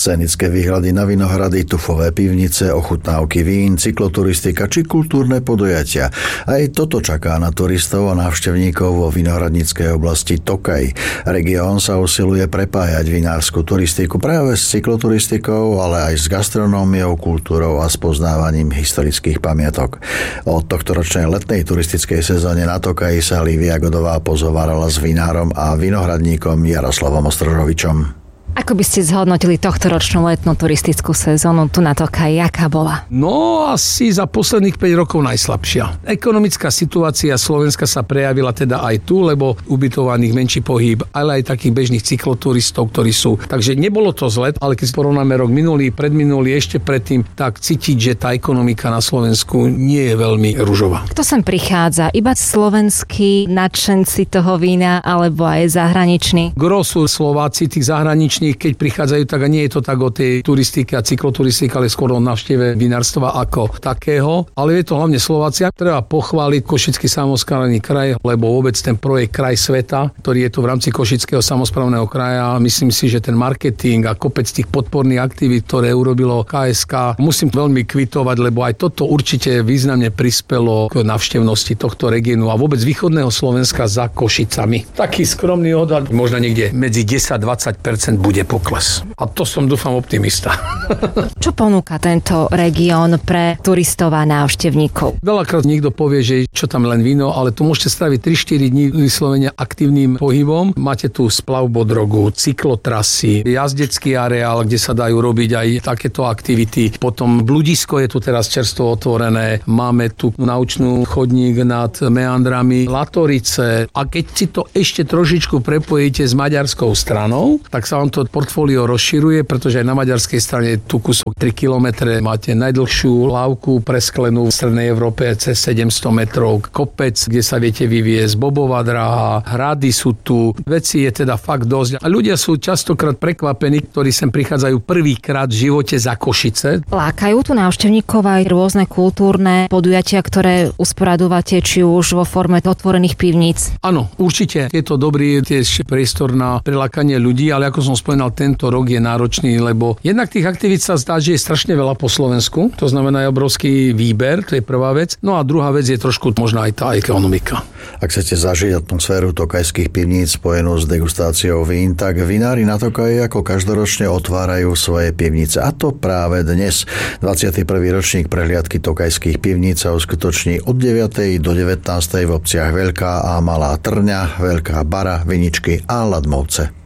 Scenické výhľady na vinohrady, tufové pivnice, ochutnávky vín, cykloturistika či kultúrne podujatia. Aj toto čaká na turistov a návštevníkov vo vinohradníckej oblasti Tokaj. Región sa usiluje prepájať vinárskú turistiku práve s cykloturistikou, ale aj s gastronómiou, kultúrou a spoznávaním historických pamiatok. Od tohtoročnej letnej turistickej sezóne na Tokaji sa Lívia Godová pozhovárala s vinárom a vinohradníkom Jaroslavom Ostrožovičom. Ako by ste zhodnotili tohtoročnú letnú turistickú sezónu tu na Tokaji? Aká bola? No, asi za posledných 5 rokov najslabšia. Ekonomická situácia Slovenska sa prejavila teda aj tu, lebo ubytovaných menší pohyb, ale aj takých bežných cykloturistov, ktorí sú. Takže nebolo to zle, ale keď porovnáme rok minulý, predminulý, ešte predtým, tak cítiť, že tá ekonomika na Slovensku nie je veľmi ružová. Kto sem prichádza? Iba slovenskí nadšenci toho vína, alebo aj zahraniční? Gro sú Slováci, tých zahraničných, keď prichádzajú, tak a nie je to tak o tej turistike a cykloturistike, ale skôr o návšteve vinárstva ako takého. Ale je to hlavne Slovácia. Treba pochváliť Košický samosprávny kraj, lebo vôbec ten projekt Kraj sveta, ktorý je tu v rámci Košického samosprávneho kraja, myslím si, že ten marketing a kopec tých podporných aktivít, ktoré urobilo KSK, musím veľmi kvitovať, lebo aj toto určite významne prispelo k návštevnosti tohto regiónu a vôbec východného Slovenska za Košicami. Taký skromný odhad, možno niekde medzi 10-20% bude pokles. A to som, dúfam, optimista. Čo ponúka tento región pre turistov a návštevníkov? Veľakrát niekto povie, že čo tam len víno, ale tu môžete stráviť 3-4 dní vyslovene aktívnym pohybom. Máte tu splav bodrogu, cyklotrasy, jazdecký areál, kde sa dajú robiť aj takéto aktivity. Potom bludisko je tu teraz čerstvo otvorené. Máme tu naučnú chodník nad meandrami Latorice. A keď si to ešte trošičku prepojíte s maďarskou stranou, tak sa vám to portfólio rozširuje, pretože aj na maďarskej strane tu kúsok 3 km máte najdlhšiu lávku presklenú v strednej Európe cez 700 metrov, kopec, kde sa viete vyviesť, bobová dráha, hrady sú tu, veci je teda fakt dosť. A ľudia sú častokrát prekvapení, ktorí sem prichádzajú prvýkrát v živote za Košice. Lákajú tu návštevníkov aj rôzne kultúrne podujatia, ktoré usporadúvate, či už vo forme otvorených pivníc? Áno, určite. Je to dobrý tiež priestor na prilákanie ľudí, ale ako som spomínal, tento rok je náročný, lebo jednak tých aktivít sa zdá, že je strašne veľa po Slovensku. To znamená aj obrovský výber, to je prvá vec. No a druhá vec je trošku možno aj tá ekonomika. Ak chcete zažiť atmosféru tokajských pivníc spojenú s degustáciou vín, tak vinári na Tokaji ako každoročne otvárajú svoje pivnice. A to práve dnes. 21. ročník prehliadky tokajských pivníc sa uskutoční od 9. do 19. v obciach Veľká a Malá Trňa, Veľká Bara, Viničky a Ladmovce.